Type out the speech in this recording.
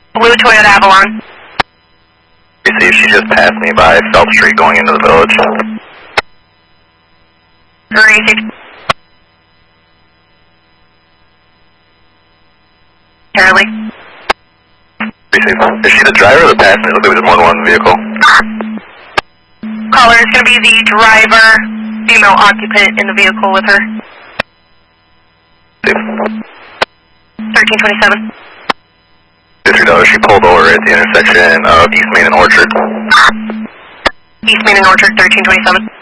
Blue Toyota Avalon. Receive, she just passed me by South Street going into the village. Received. Charlie. Receive. Is she the driver or the passenger? Looks like there's more than one in the vehicle. Caller is going to be the driver, female occupant in the vehicle with her. 1327. $3. She pulled over at the intersection of East Main and Orchard. East Main and Orchard, 1327.